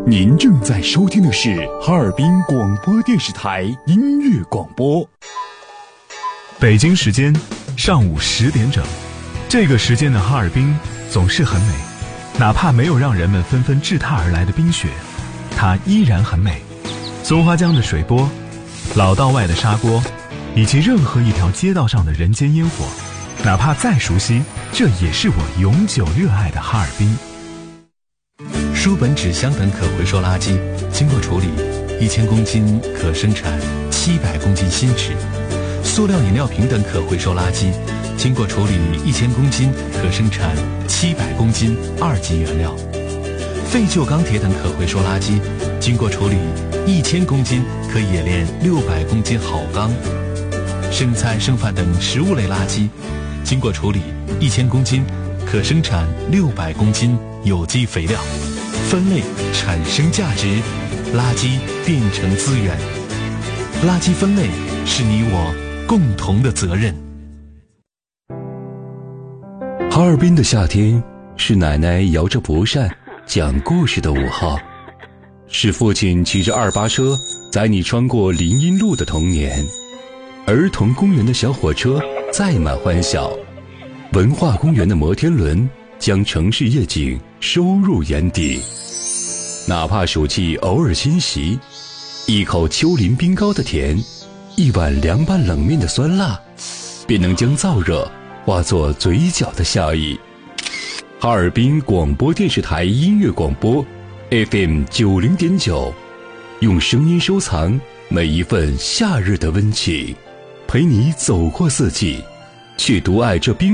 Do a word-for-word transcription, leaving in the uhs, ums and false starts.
您正在收听的是哈尔滨广播电视台音乐广播。 北京时间上午十点整，这个时间的哈尔滨总是很美，哪怕没有让人们纷纷治踏而来的冰雪，它依然很美。松花江的水波，老道外的砂锅，以及任何一条街道上的人间烟火，哪怕再熟悉，这也是我永久热爱的哈尔滨。 书本、纸箱等可回收垃圾经过处理，一千公斤可生产七百公斤新纸；塑料饮料瓶等可回收垃圾经过处理，一千公斤可生产七百公斤二级原料；废旧钢铁等可回收垃圾经过处理，一千公斤可冶炼六百公斤好钢；剩菜剩饭等食物类垃圾经过处理，一千公斤可生产六百公斤有机肥料。分类产生价值，垃圾变成资源。垃圾分类是你我共同的责任。 哈尔滨的夏天是奶奶摇着蒲扇讲故事的午后，是父亲骑着二八车载你穿过林荫路的童年，儿童公园的小火车载满欢笑，文化公园的摩天轮将城市夜景收入眼底。哪怕暑气偶尔侵袭，一口丘陵冰糕的甜，一碗凉拌冷面的酸辣，便能将燥热化作嘴角的笑意。哈尔滨广播电视台音乐广播 F M 九零点九，用声音收藏每一份夏日的温情，陪你走过四季，去独爱这冰